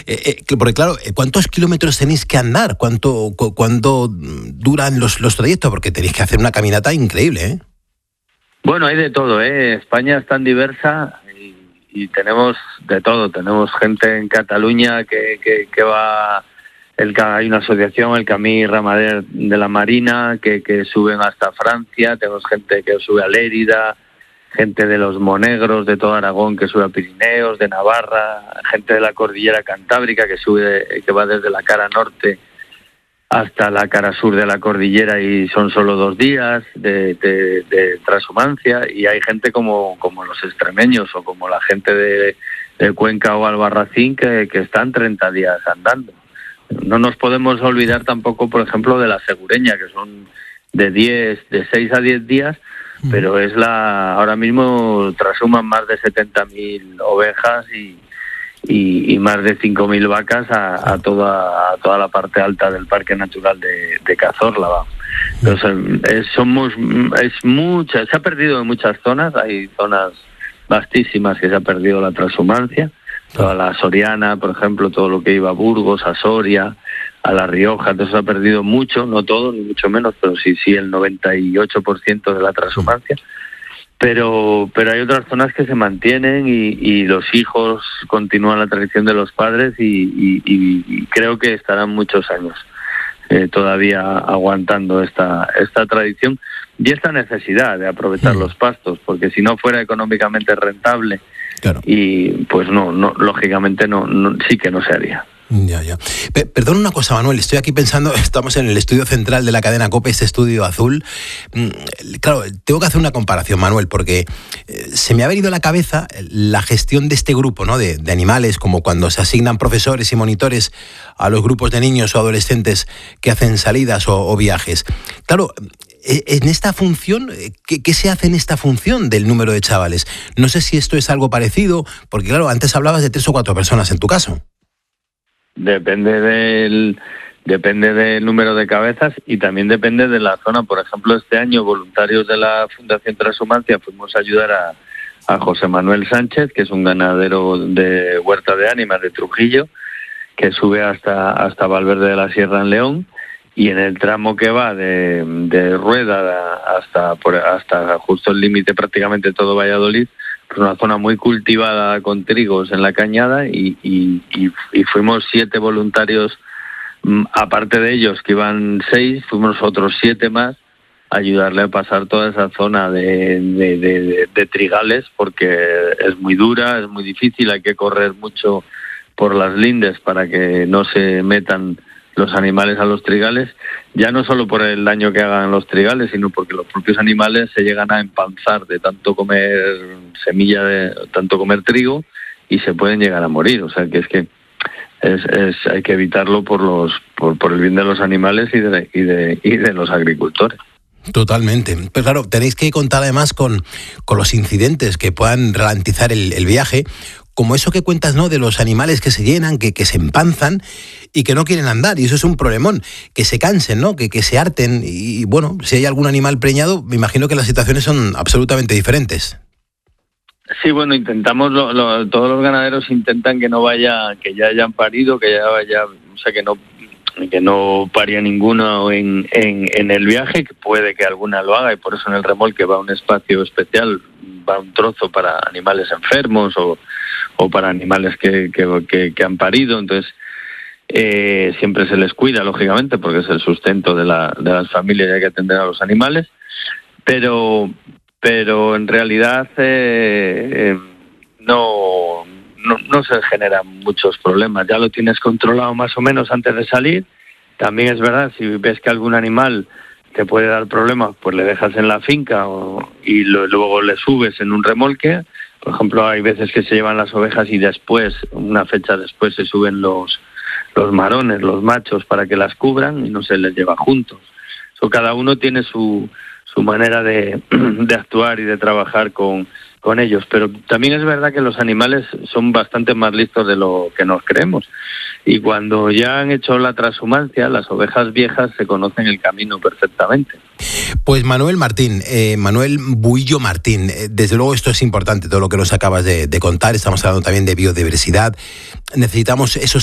Porque claro, ¿cuántos kilómetros tenéis que andar? ¿Cuánto duran los trayectos? Porque tenéis que hacer una caminata increíble, ¿eh? Bueno, hay de todo, ¿eh? España es tan diversa y tenemos de todo. Tenemos gente en Cataluña que va... hay una asociación, el Camí Ramader de la Marina, que suben hasta Francia. Tenemos gente que sube a Lérida, gente de los Monegros, de todo Aragón, que sube a Pirineos, de Navarra, gente de la Cordillera Cantábrica, que va desde la cara norte hasta la cara sur de la cordillera y son solo 2 días de transhumancia, y hay gente como los extremeños o como la gente de Cuenca o Albarracín que están 30 días andando. No nos podemos olvidar tampoco, por ejemplo, de la Segureña, que son de 6 a 10 días, pero ahora mismo transhuman más de 70.000 ovejas y más de 5.000 vacas a toda la parte alta del Parque Natural de Cazorla. Entonces, se ha perdido en muchas zonas, hay zonas vastísimas que se ha perdido la transhumancia, toda la Soriana, por ejemplo, todo lo que iba a Burgos, a Soria, a La Rioja, entonces se ha perdido mucho, no todo, ni mucho menos, pero sí el 98% de la transhumancia. Pero hay otras zonas que se mantienen y los hijos continúan la tradición de los padres y creo que estarán muchos años todavía aguantando esta tradición y esta necesidad de aprovechar los pastos, porque si no fuera económicamente rentable, claro, y pues no lógicamente no sí que no se haría. Ya. Perdón una cosa, Manuel, estoy aquí pensando, estamos en el estudio central de la cadena COPE, este estudio azul. Claro, tengo que hacer una comparación, Manuel, porque se me ha venido a la cabeza la gestión de este grupo, ¿no? de animales, como cuando se asignan profesores y monitores a los grupos de niños o adolescentes que hacen salidas o viajes. Claro, en esta función, ¿qué se hace en esta función del número de chavales? No sé si esto es algo parecido, porque claro, antes hablabas de 3 o 4 personas en tu caso. Depende del número de cabezas y también depende de la zona. Por ejemplo, este año, voluntarios de la Fundación Transhumancia, fuimos a ayudar a José Manuel Sánchez, que es un ganadero de Huerta de Ánimas de Trujillo, que sube hasta Valverde de la Sierra en León, y en el tramo que va de Rueda hasta justo el límite, prácticamente todo Valladolid, pues una zona muy cultivada con trigos en la cañada, y fuimos 7 voluntarios, aparte de ellos que iban 6, fuimos otros 7 más a ayudarle a pasar toda esa zona de trigales, porque es muy dura, es muy difícil, hay que correr mucho por las lindes para que no se metan los animales a los trigales, ya no solo por el daño que hagan los trigales, sino porque los propios animales se llegan a empanzar de tanto comer tanto comer trigo, y se pueden llegar a morir. O sea que hay que evitarlo por el bien de los animales y de los agricultores. Totalmente. Pero claro, tenéis que contar además con los incidentes que puedan ralentizar el viaje, como eso que cuentas, ¿no?, de los animales que se llenan, que se empanzan y que no quieren andar, y eso es un problemón, que se cansen, ¿no?, que se harten, y bueno, si hay algún animal preñado, me imagino que las situaciones son absolutamente diferentes. Sí, bueno, intentamos, todos los ganaderos intentan que ya hayan parido, o sea, que no paría ninguno en el viaje, que puede que alguna lo haga, y por eso en el remolque va a un espacio especial, va un trozo para animales enfermos o para animales que han parido. Entonces siempre se les cuida, lógicamente, porque es el sustento de las familias y hay que atender a los animales, pero en realidad no se generan muchos problemas. Ya lo tienes controlado más o menos antes de salir. También es verdad, si ves que algún animal te puede dar problemas, pues le dejas en la finca y luego le subes en un remolque. Por ejemplo, hay veces que se llevan las ovejas y después, una fecha después, se suben los marones, los machos, para que las cubran, y no se les lleva juntos. Cada uno tiene su manera de actuar y de trabajar con ellos, pero también es verdad que los animales son bastante más listos de lo que nos creemos, y cuando ya han hecho la transhumancia, las ovejas viejas se conocen el camino perfectamente. Pues Manuel Buillo Martín, desde luego esto es importante, todo lo que nos acabas de contar. Estamos hablando también de biodiversidad. Necesitamos esos